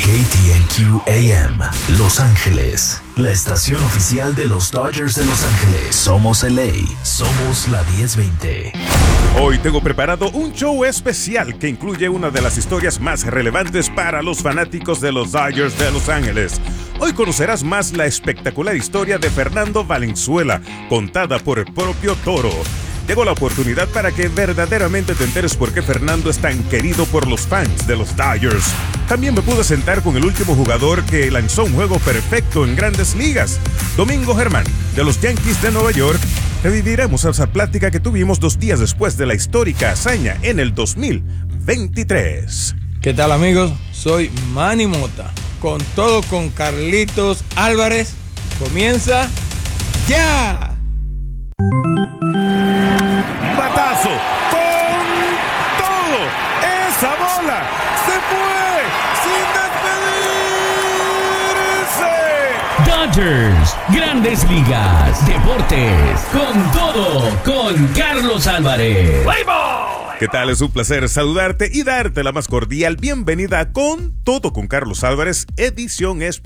KTNQ AM, Los Ángeles, la estación oficial de los Dodgers de Los Ángeles. Somos LA, somos la 1020. Hoy tengo preparado un show especial que incluye una de las historias más relevantes para los fanáticos de los Dodgers de Los Ángeles. Hoy conocerás más la espectacular historia de Fernando Valenzuela, contada por el propio Toro. Llegó la oportunidad para que verdaderamente te enteres por qué Fernando es tan querido por los fans de los Dodgers. También me pude sentar con el último jugador que lanzó un juego perfecto en Grandes Ligas, Domingo Germán, de los Yankees de Nueva York. Reviviremos esa plática que tuvimos 2 días después de la histórica hazaña en el 2023. ¿Qué tal, amigos? Soy Manny Mota. Con todo con Carlitos Álvarez. Comienza ya. ¡Batazo! ¡Con todo! ¡Esa bola se fue sin despedirse! Dodgers, Grandes Ligas, Deportes, con todo, con Carlos Álvarez. ¿Qué tal? Es un placer saludarte y darte la más cordial bienvenida con todo con Carlos Álvarez, edición especial.